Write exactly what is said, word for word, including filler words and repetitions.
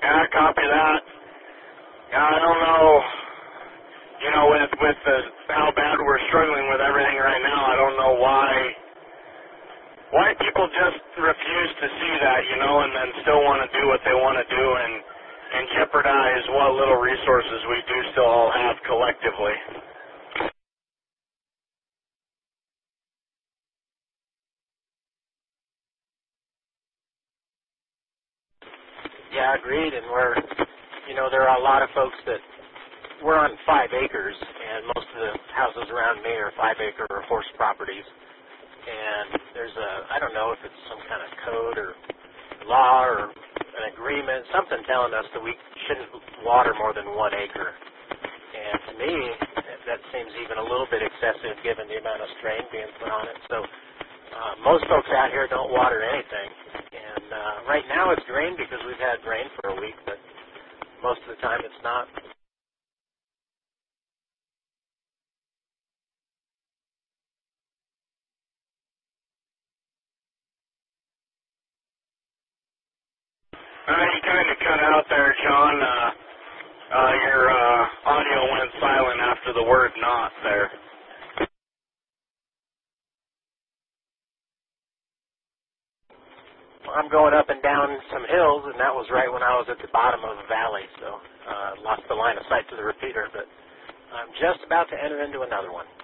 Yeah, copy that. Yeah, I don't know. You know, with with the, how bad we're struggling with everything right now, I don't know why why people just refuse to see that, you know, and then still want to do what they want to do and and jeopardize what little resources we do still all have collectively. Yeah, agreed. And we're, you know, there are a lot of folks that we're on five acres, and most of the houses around me are five acre or horse properties. And there's a, I don't know if it's some kind of code or law or an agreement, something telling us that we shouldn't water more than one acre. And to me, that seems even a little bit excessive given the amount of strain being put on it. So uh, most folks out here don't water anything. And uh, right now it's drained because we've had rain for a week, but most of the time it's not. Uh, you kind of cut out there, John. Uh, uh, your uh, audio went silent after the word "not" there. I'm going up and down some hills, and that was right when I was at the bottom of the valley, so uh, lost the line of sight to the repeater, but I'm just about to enter into another one.